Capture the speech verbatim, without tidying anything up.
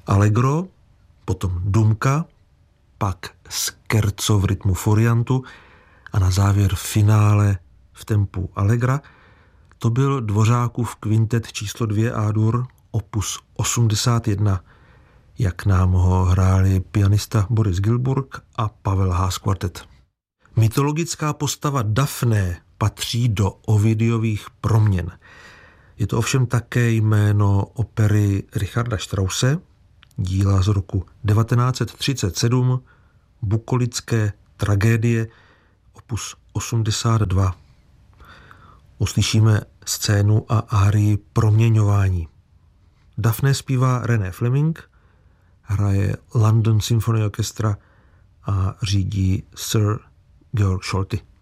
Allegro, potom Dumka, pak Scherzo v rytmu foriantu a na závěr finále v tempu Allegra. To byl Dvořákův kvintet číslo dvě A-dur, opus osmdesát jedna, jak nám ho hráli pianista Boris Gilburg a Pavel Haas kvartet. Mytologická postava Dafné patří do Ovidiových proměn. Je to ovšem také jméno opery Richarda Strausse, díla z roku devatenáct set třicet sedm, Bukolické tragédie, opus osmdesát dva. Uslyšíme scénu a árii Proměňování. Dafné zpívá René Fleming, hraje London Symphony Orchestra a řídí Sir Georg Scholti.